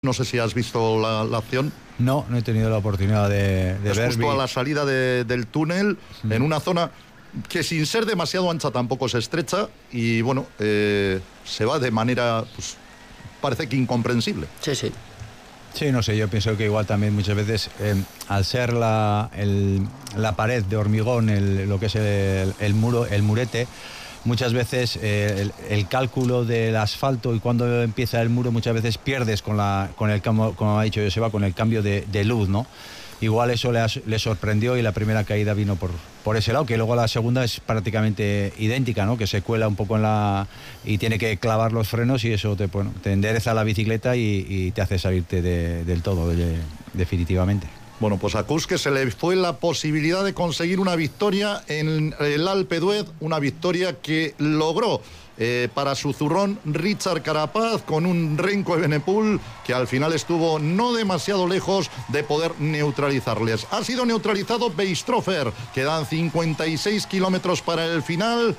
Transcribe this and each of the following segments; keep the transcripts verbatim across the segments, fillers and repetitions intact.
No sé si has visto la, la acción. No, no he tenido la oportunidad de, de es ver. Justo a la salida de, del túnel, sí. En una zona que sin ser demasiado ancha tampoco es estrecha y bueno, eh, se va de manera, pues, parece que incomprensible. Sí, sí. Sí, no sé, yo pienso que igual también muchas veces, eh, al ser la, el, la pared de hormigón, el, lo que es el, el muro, el murete, muchas veces eh, el, el cálculo del asfalto y cuando empieza el muro muchas veces pierdes con la con el cambio, como ha dicho Joseba, con el cambio de, de luz, ¿no? Igual eso le, le sorprendió y la primera caída vino por, por ese lado, que luego la segunda es prácticamente idéntica, ¿no? Que se cuela un poco en la... y tiene que clavar los frenos y eso te, bueno, te endereza la bicicleta y, y te hace salirte de, del todo, de, definitivamente. Bueno, pues a Kuss que se le fue la posibilidad de conseguir una victoria en el Alpe d'Huez, una victoria que logró eh, para su zurrón Richard Carapaz con un Renko Evenepoel que al final estuvo no demasiado lejos de poder neutralizarles. Ha sido neutralizado Beistroffer, quedan cincuenta y seis kilómetros para el final.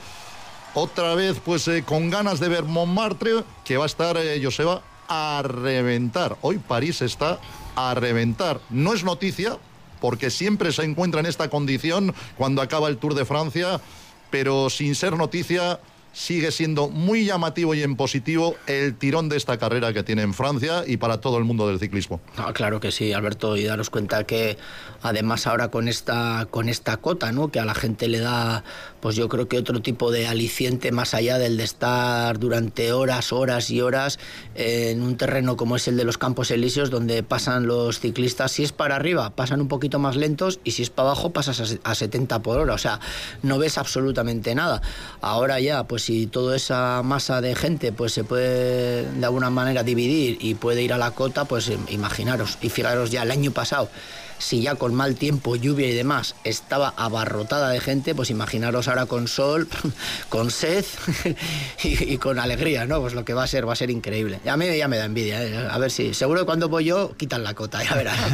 Otra vez pues eh, con ganas de ver Montmartre, que va a estar, eh, Joseba, a reventar. Hoy París está a reventar. No es noticia, porque siempre se encuentra en esta condición cuando acaba el Tour de Francia, pero sin ser noticia, sigue siendo muy llamativo y en positivo el tirón de esta carrera que tiene en Francia y para todo el mundo del ciclismo. Ah, claro que sí, Alberto, y daros cuenta que además ahora con esta con esta cota, ¿no?, que a la gente le da, pues yo creo que otro tipo de aliciente más allá del de estar durante horas, horas y horas en un terreno como es el de los Campos Elíseos, donde pasan los ciclistas, si es para arriba pasan un poquito más lentos y si es para abajo pasas a setenta por hora, o sea, no ves absolutamente nada. Ahora ya, pues si toda esa masa de gente pues se puede de alguna manera dividir y puede ir a la cota, pues imaginaros, y fijaros ya el año pasado, si ya con mal tiempo, lluvia y demás estaba abarrotada de gente, pues imaginaros ahora con sol, con sed y, y con alegría, ¿no? Pues lo que va a ser, va a ser increíble. A mí ya me da envidia, ¿eh? A ver si, seguro que cuando voy yo quitan la cota, ya verás.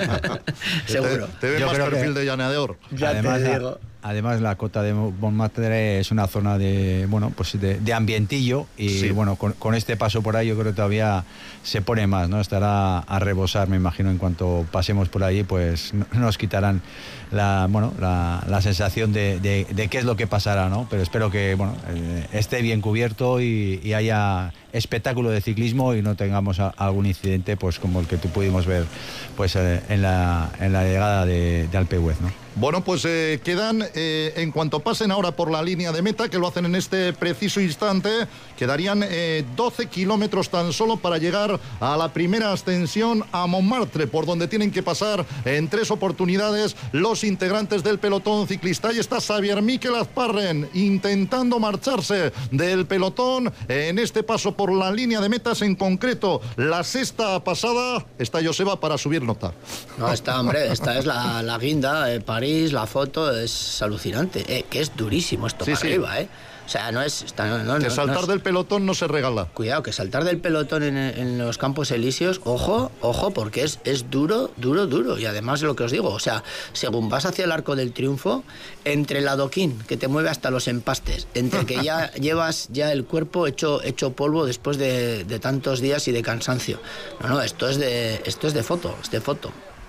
Seguro. Te, te ve yo más perfil que, de llaneador. Ya además, te digo. La... Además la cota de Montmartre es una zona de, bueno, pues de, de ambientillo y sí. Bueno, con, con este paso por ahí yo creo que todavía se pone más, ¿no? Estará a rebosar, me imagino, en cuanto pasemos por ahí, pues no, nos quitarán la, bueno, la, la sensación de, de, de qué es lo que pasará, ¿no? Pero espero que, bueno, eh, esté bien cubierto y, y haya espectáculo de ciclismo y no tengamos a, algún incidente, pues como el que tú pudimos ver, pues eh, en la en la llegada de, de Alpe d'Huez, ¿no? Bueno, pues eh, quedan, eh, en cuanto pasen ahora por la línea de meta, que lo hacen en este preciso instante, quedarían eh, doce kilómetros tan solo para llegar a la primera ascensión a Montmartre, por donde tienen que pasar en tres oportunidades los integrantes del pelotón ciclista. Y está Xavier Mikel Azparren intentando marcharse del pelotón en este paso por la línea de metas, en concreto la sexta pasada. Está Joseba para subir nota. No, está, hombre, esta es la, la guinda, eh, para la foto es alucinante, eh, que es durísimo esto, sí, para sí. arriba, ¿eh? O sea, no es... Está, no, no, que saltar no es, del pelotón no se regala. Cuidado, que saltar del pelotón en, en los Campos Elíseos, ojo, ojo, porque es, es duro, duro, duro. Y además lo que os digo, o sea, según vas hacia el Arco del Triunfo, entre el adoquín, que te mueve hasta los empastes, entre que ya llevas ya el cuerpo hecho, hecho polvo después de, de tantos días y de cansancio. No, no, esto es de, esto es de foto, es de foto.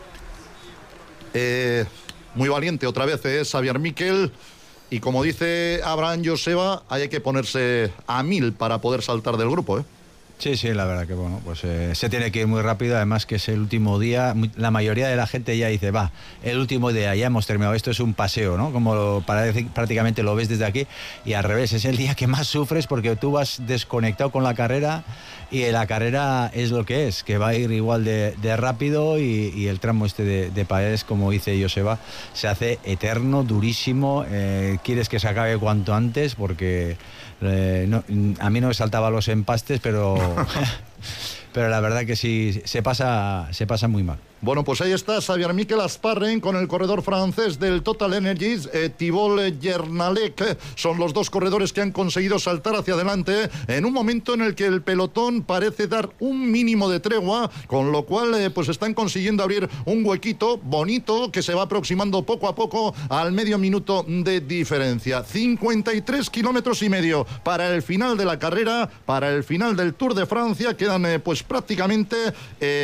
Eh... Muy valiente otra vez es eh, Xavier Mikel, y como dice Abraham Joseba, hay que ponerse a mil para poder saltar del grupo, ¿eh? Sí, sí, la verdad que bueno, pues eh, se tiene que ir muy rápido, además que es el último día, la mayoría de la gente ya dice, va, el último día, ya hemos terminado, esto es un paseo, ¿no? Como lo, parece, prácticamente lo ves desde aquí, y al revés, es el día que más sufres porque tú vas desconectado con la carrera y la carrera es lo que es, que va a ir igual de, de rápido y, y el tramo este de, de Paredes, como dice Joseba, se hace eterno, durísimo, eh, quieres que se acabe cuanto antes porque eh, no, a mí no me saltaba los empastes, pero pero la verdad que sí se pasa se pasa muy mal. Bueno, pues ahí está Xavier Mikel Azparren con el corredor francés del Total Energies, eh, Thibaut Gernalec. Son los dos corredores que han conseguido saltar hacia adelante en un momento en el que el pelotón parece dar un mínimo de tregua, con lo cual eh, pues están consiguiendo abrir un huequito bonito que se va aproximando poco a poco al medio minuto de diferencia. cincuenta y tres kilómetros y medio para el final de la carrera, para el final del Tour de Francia. Quedan eh, pues prácticamente... Eh,